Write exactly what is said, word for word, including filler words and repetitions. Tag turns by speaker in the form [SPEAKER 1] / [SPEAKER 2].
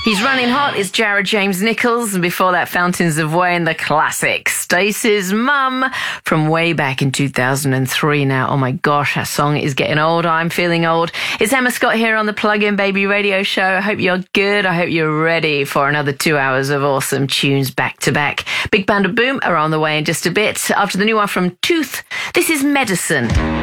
[SPEAKER 1] He's running hot. It's Jared James Nichols. And before that, Fountains of Wayne, the classic. Stacey's Mum from way back in two thousand three now. Oh my gosh, that song is getting old. I'm feeling old. It's Emma Scott here on the Plug-In Baby Radio Show. I hope you're good. I hope you're ready for another two hours of awesome tunes back to back. Big Band of Boom are on the way in just a bit. After the new one from Tooth, this is Medicine.